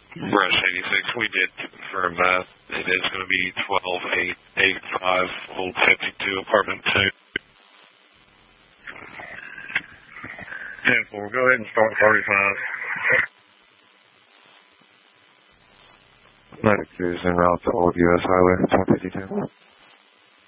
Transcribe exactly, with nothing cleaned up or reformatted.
Rush eighty-six, we did confirm that. It is going to be twelve eight eighty-five, Old fifty-two, apartment two. ten four, go ahead and start thirty-five. Night cruise en route to Old U S Highway, one fifty-two.